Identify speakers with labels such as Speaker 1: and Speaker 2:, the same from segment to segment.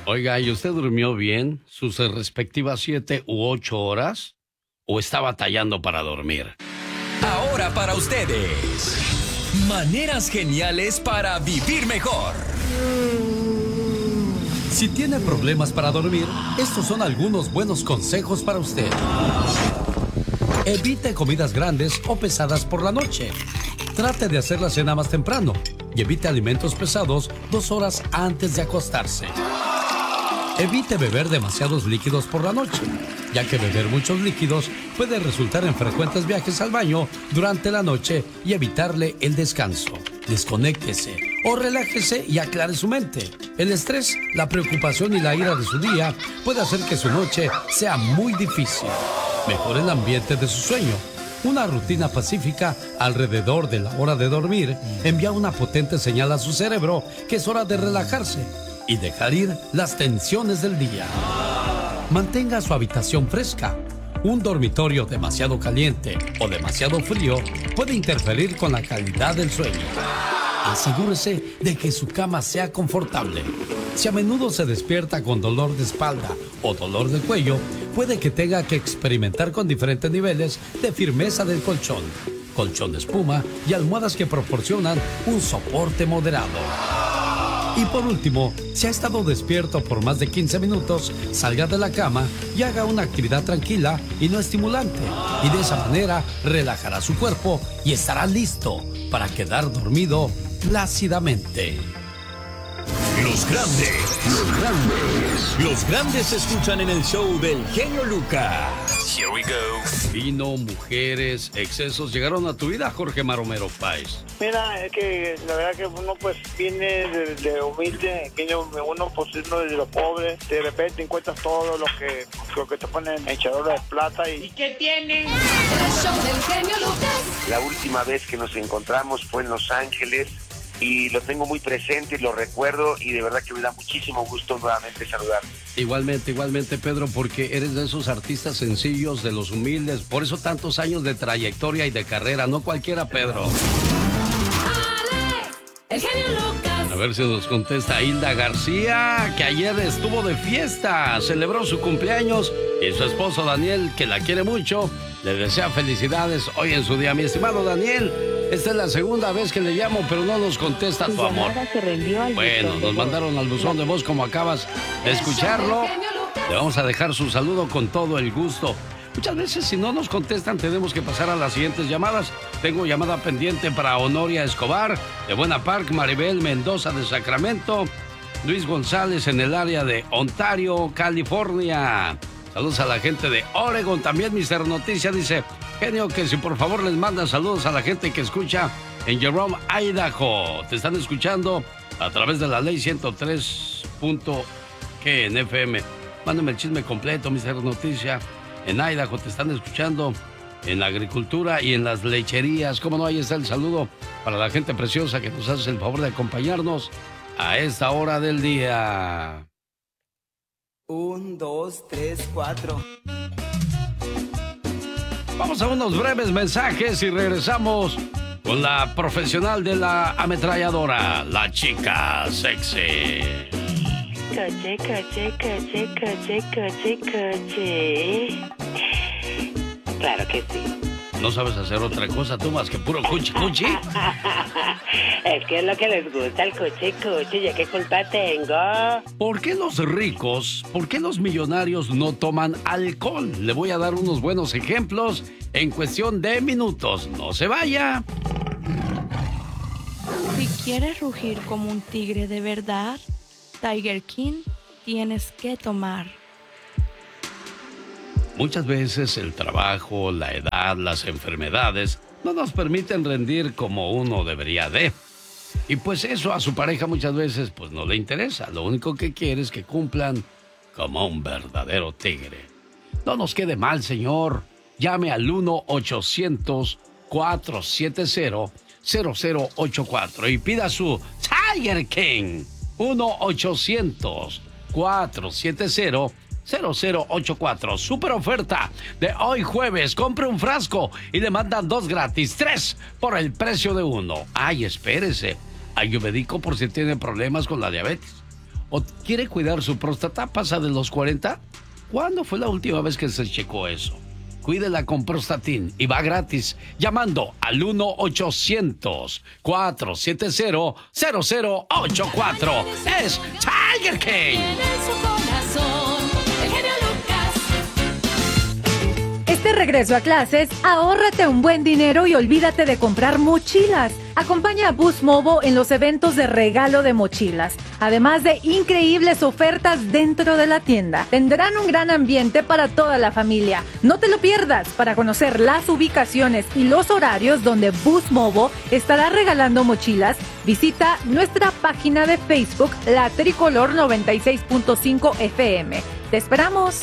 Speaker 1: Oiga, ¿y usted durmió bien sus respectivas 7 u 8 horas? ¿O está batallando para dormir?
Speaker 2: Ahora para ustedes, maneras geniales para vivir mejor.
Speaker 3: Si tiene problemas para dormir, estos son algunos buenos consejos para usted. Evite comidas grandes o pesadas por la noche. Trate de hacer la cena más temprano y evite alimentos pesados 2 horas antes de acostarse. Evite beber demasiados líquidos por la noche, ya que beber muchos líquidos puede resultar en frecuentes viajes al baño durante la noche y evitarle el descanso. Desconéctese o relájese y aclare su mente. El estrés, la preocupación y la ira de su día puede hacer que su noche sea muy difícil. Mejore el ambiente de su sueño. Una rutina pacífica alrededor de la hora de dormir envía una potente señal a su cerebro que es hora de relajarse y dejar ir las tensiones del día. Mantenga su habitación fresca. Un dormitorio demasiado caliente o demasiado frío puede interferir con la calidad del sueño. Asegúrese de que su cama sea confortable. Si a menudo se despierta con dolor de espalda o dolor de cuello, puede que tenga que experimentar con diferentes niveles de firmeza del colchón, colchón de espuma y almohadas que proporcionan un soporte moderado. Y por último, si ha estado despierto por más de 15 minutos, salga de la cama y haga una actividad tranquila y no estimulante. Y de esa manera relajará su cuerpo y estará listo para quedar dormido plácidamente.
Speaker 2: Los grandes se escuchan en el show del genio Lucas. Here we go.
Speaker 1: Vino, mujeres, excesos llegaron a tu vida, Jorge Maromero Páez.
Speaker 4: Mira, es que la verdad que uno pues viene de humilde, viene uno pues uno de los pobres, de repente encuentras todo lo que te ponen en echadora de plata y...
Speaker 5: ¿Y qué tiene?
Speaker 6: El show del genio Lucas.
Speaker 7: La última vez que nos encontramos fue en Los Ángeles y lo tengo muy presente y lo recuerdo y de verdad que me da muchísimo gusto nuevamente saludarte.
Speaker 1: Igualmente, Pedro, porque eres de esos artistas sencillos, de los humildes, por eso tantos años de trayectoria y de carrera, no cualquiera, Pedro.
Speaker 6: El genio Lucas.
Speaker 1: A ver si nos contesta Hilda García, que ayer estuvo de fiesta, celebró su cumpleaños y su esposo Daniel, que la quiere mucho, le desea felicidades hoy en su día. Mi estimado Daniel, esta es la segunda vez que le llamo, pero no nos contesta tu amor. Bueno, nos mandaron al buzón de voz como acabas de escucharlo. Le vamos a dejar su saludo con todo el gusto. Muchas veces si no nos contestan tenemos que pasar a las siguientes llamadas. Tengo llamada pendiente para Honoria Escobar de Buena Park, Maribel Mendoza de Sacramento, Luis González en el área de Ontario, California. Saludos a la gente de Oregon. También Mr. Noticia dice, genio, que si por favor les manda saludos a la gente que escucha en Jerome, Idaho. Te están escuchando a través de la ley 103. En FM. Mándame el chisme completo, Mr. Noticia. En Idaho te están escuchando en la agricultura y en las lecherías. Cómo no, ahí está el saludo para la gente preciosa que nos hace el favor de acompañarnos a esta hora del día.
Speaker 8: 1, 2, 3, 4.
Speaker 1: Vamos a unos breves mensajes y regresamos con la profesional de la ametralladora, la chica sexy.
Speaker 9: Coche, coche, coche, coche, coche, coche. Claro que sí.
Speaker 1: ¿No sabes hacer otra cosa tú más que puro cuchi cuchi?
Speaker 9: Es que es lo que les gusta, el cuchi cuchi. ¿Ya qué culpa tengo?
Speaker 1: ¿Por qué los ricos, por qué los millonarios no toman alcohol? Le voy a dar unos buenos ejemplos en cuestión de minutos. ¡No se vaya!
Speaker 10: Si quieres rugir como un tigre de verdad, Tiger King tienes que tomar.
Speaker 1: Muchas veces el trabajo, la edad, las enfermedades no nos permiten rendir como uno debería de. Y pues eso a su pareja muchas veces pues no le interesa. Lo único que quiere es que cumplan como un verdadero tigre. No nos quede mal, señor. Llame al 1-800-470-0084 y pida su Tiger King. 1-800-470-0084. Super oferta de hoy jueves. Compre un frasco y le mandan 2 gratis, 3 por el precio de 1. Ay, espérese. Ayurvédico por si tiene problemas con la diabetes o quiere cuidar su próstata, pasa de los 40. ¿Cuándo fue la última vez que se checó eso? Cuídela con Prostatin y va gratis llamando al 1-800-470-0084. Es Tiger King.
Speaker 5: Este regreso a clases, ahórrate un buen dinero y olvídate de comprar mochilas. Acompaña a Boost Mobile en los eventos de regalo de mochilas. Además de increíbles ofertas dentro de la tienda. Tendrán un gran ambiente para toda la familia. No te lo pierdas. Para conocer las ubicaciones y los horarios donde Boost Mobile estará regalando mochilas, visita nuestra página de Facebook, La Tricolor 96.5 FM. ¡Te esperamos!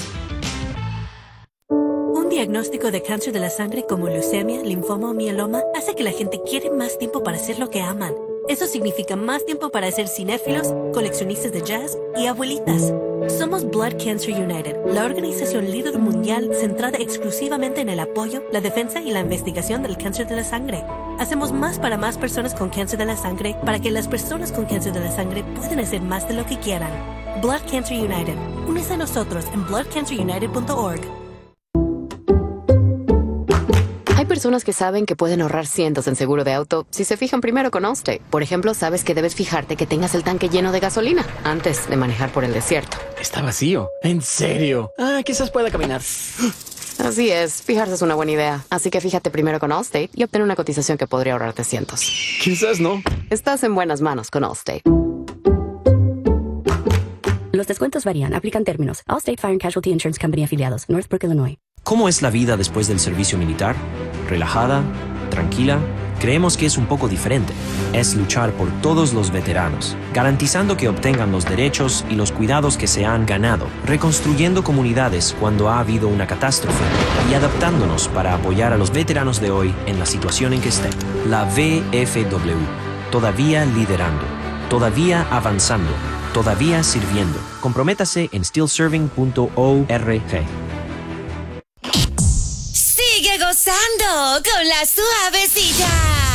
Speaker 11: Un diagnóstico de cáncer de la sangre como leucemia, linfoma o mieloma hace que la gente quiere más tiempo para hacer lo que aman. Eso significa más tiempo para ser cinéfilos, coleccionistas de jazz y abuelitas. Somos Blood Cancer United, la organización líder mundial centrada exclusivamente en el apoyo, la defensa y la investigación del cáncer de la sangre. Hacemos más para más personas con cáncer de la sangre para que las personas con cáncer de la sangre puedan hacer más de lo que quieran. Blood Cancer United. Únese a nosotros en bloodcancerunited.org.
Speaker 12: Hay personas que saben que pueden ahorrar cientos en seguro de auto si se fijan primero con Allstate. Por ejemplo, sabes que debes fijarte que tengas el tanque lleno de gasolina antes de manejar por el desierto.
Speaker 13: Está vacío. ¿En serio? Quizás pueda caminar.
Speaker 12: Así es, fijarse es una buena idea. Así que fíjate primero con Allstate y obtén una cotización que podría ahorrarte cientos.
Speaker 13: Quizás no.
Speaker 12: Estás en buenas manos con Allstate.
Speaker 14: Los descuentos varían, aplican términos. Allstate Fire and Casualty Insurance Company afiliados, Northbrook, Illinois.
Speaker 15: ¿Cómo es la vida después del servicio militar? ¿Relajada? ¿Tranquila? Creemos que es un poco diferente. Es luchar por todos los veteranos, garantizando que obtengan los derechos y los cuidados que se han ganado, reconstruyendo comunidades cuando ha habido una catástrofe y adaptándonos para apoyar a los veteranos de hoy en la situación en que estén. La VFW, todavía liderando, todavía avanzando, todavía sirviendo. Comprométase en stillserving.org.
Speaker 16: Sigue gozando con la suavecita.